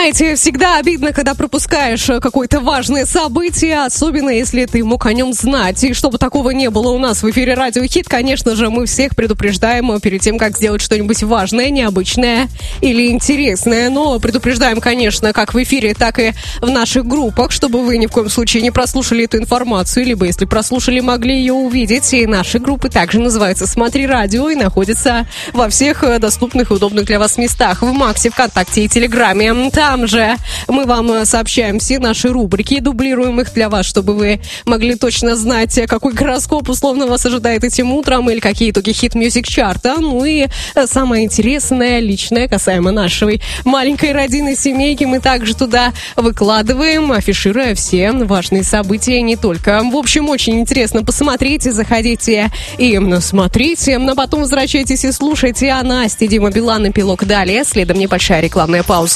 Знаете, всегда обидно, когда пропускаешь какое-то важное событие, особенно если ты мог о нем знать. И чтобы такого не было у нас в эфире Радио Хит, конечно же, мы всех предупреждаем перед тем, как сделать что-нибудь важное, необычное или интересное. Но предупреждаем, конечно, как в эфире, так и в наших группах, чтобы вы ни в коем случае не прослушали эту информацию, либо, если прослушали, могли ее увидеть. И наши группы также называются «Смотри радио» и находятся во всех доступных и удобных для вас местах. В Максе, ВКонтакте и Телеграме. Там же мы вам сообщаем все наши рубрики, дублируем их для вас, чтобы вы могли точно знать, какой гороскоп условно вас ожидает этим утром или какие итоги хит-мьюзик-чарта. Ну и самое интересное, личное, касаемо нашей маленькой родины, семейки, мы также туда выкладываем, афишируя все важные события, не только. В общем, очень интересно. Посмотрите, заходите и смотрите, но потом возвращайтесь и слушайте. А Настя, Дима Билан, эпилог далее. Следом небольшая рекламная пауза.